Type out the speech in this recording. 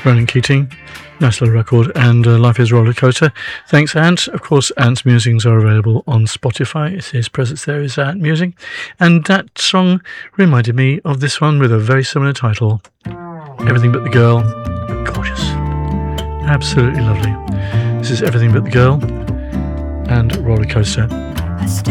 Ronan Keating, nice little record, and Life is Roller Coaster. Thanks, Ant. Of course, Ant's musings are available on Spotify. His presence there is Ant Musing. And that song reminded me of this one with a very similar title, Everything But the Girl. Gorgeous. Absolutely lovely. This is Everything But the Girl and Roller Coaster. I still